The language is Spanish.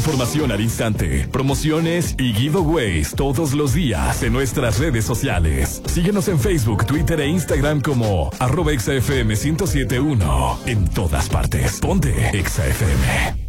información al instante, promociones y giveaways todos los días en nuestras redes sociales. Síguenos en Facebook, Twitter e Instagram como @ExaFM 1071. En todas partes. Ponte Exa FM.